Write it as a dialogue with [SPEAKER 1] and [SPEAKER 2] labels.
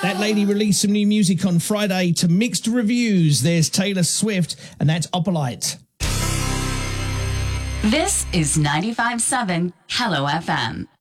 [SPEAKER 1] That lady released some new music on Friday to mixed reviews. There's Taylor Swift, and that's Opalite.
[SPEAKER 2] This is 95.7 Hello FM.